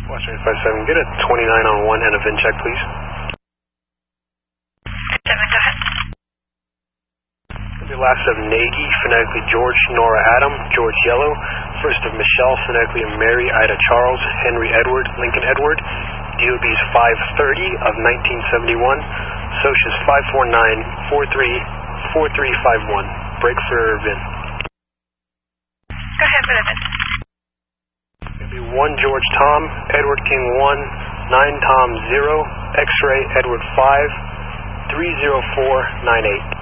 Western 857, get a 29 on 1 and a VIN check, please. 7, go ahead. The last of Nagy, phonetically George, Nora Adam, George Yellow. First of Michelle, phonetically Mary, Ida Charles, Henry Edward, Lincoln Edward. DOB is 530 of 1971. Soch is 549-43-4351. Break for VIN. Go ahead for the VIN. It'll be 1 George Tom, Edward King 1, 9 Tom 0, X-ray Edward 5, 30498.